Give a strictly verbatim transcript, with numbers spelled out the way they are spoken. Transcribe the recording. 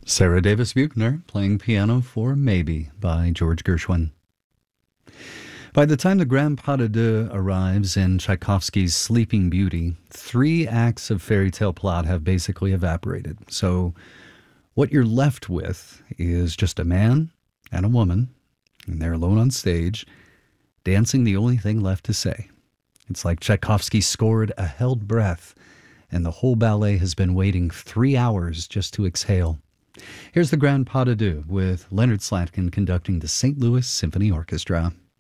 Sarah Davis Buchner playing piano for Maybe by George Gershwin. By the time the Grand Pas de Deux arrives in Tchaikovsky's Sleeping Beauty, three acts of fairy tale plot have basically evaporated. So what you're left with is just a man and a woman, and they're alone on stage, dancing the only thing left to say. It's like Tchaikovsky scored a held breath, and the whole ballet has been waiting three hours just to exhale. Here's the Grand Pas de Deux with Leonard Slatkin conducting the Saint Louis Symphony Orchestra.